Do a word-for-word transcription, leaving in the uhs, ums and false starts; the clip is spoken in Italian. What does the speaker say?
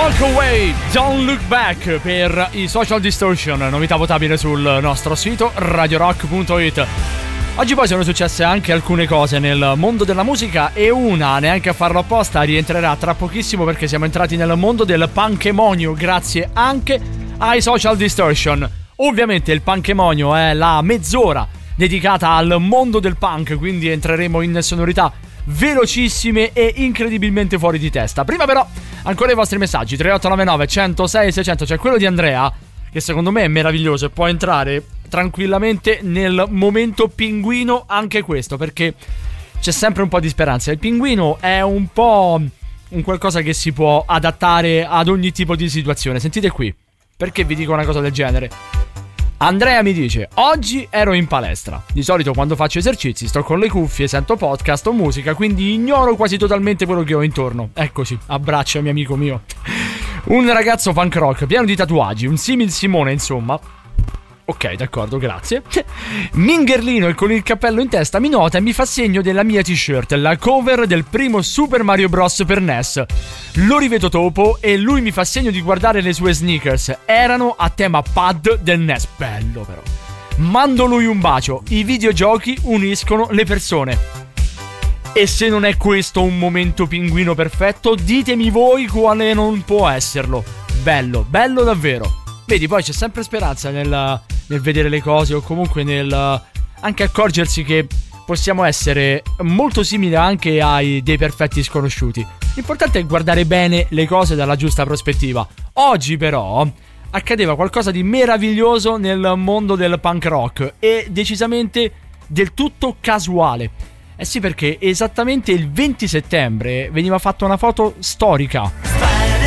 Walk Away, Don't Look Back per i Social Distortion, novità votabile sul nostro sito radio rock punto it. Oggi poi sono successe anche alcune cose nel mondo della musica e una, neanche a farlo apposta, rientrerà tra pochissimo perché siamo entrati nel mondo del panchemonio grazie anche ai Social Distortion. Ovviamente il panchemonio è la mezz'ora dedicata al mondo del punk, quindi entreremo in sonorità velocissime e incredibilmente fuori di testa. Prima però ancora i vostri messaggi tre otto nove nove, uno zero sei, sei zero zero. C'è quello di Andrea che secondo me è meraviglioso e può entrare tranquillamente nel momento pinguino anche questo, perché c'è sempre un po' di speranza. Il pinguino è un po' un qualcosa che si può adattare ad ogni tipo di situazione. Sentite qui perché vi dico una cosa del genere. Andrea mi dice: oggi ero in palestra. Di solito quando faccio esercizi sto con le cuffie, sento podcast o musica, quindi ignoro quasi totalmente quello che ho intorno. Eccoci, abbracciami amico mio. Un ragazzo punk rock pieno di tatuaggi, un simil Simone insomma. Ok, d'accordo, grazie. Mingerlino e con il cappello in testa mi nota e mi fa segno della mia t-shirt, la cover del primo Super Mario Bros per N E S. Lo rivedo dopo e lui mi fa segno di guardare le sue sneakers. Erano a tema pad del N E S. Bello però. Mando lui un bacio. I videogiochi uniscono le persone. E se non è questo un momento pinguino perfetto, ditemi voi quale non può esserlo. Bello, bello davvero. Vedi, poi c'è sempre speranza nel, nel vedere le cose o comunque nel anche accorgersi che possiamo essere molto simili anche ai dei perfetti sconosciuti. L'importante è guardare bene le cose dalla giusta prospettiva. Oggi però accadeva qualcosa di meraviglioso nel mondo del punk rock e decisamente del tutto casuale. Eh sì, perché esattamente il venti settembre veniva fatta una foto storica.